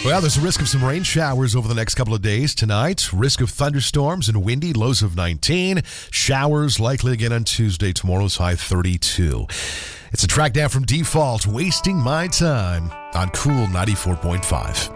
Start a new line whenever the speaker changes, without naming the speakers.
Well, there's a risk of some rain showers over the next couple of days. Tonight, risk of thunderstorms and windy, lows of 19. Showers likely again on Tuesday. Tomorrow's high 32. It's a track down from Default, Wasting My Time on Cool 94.5.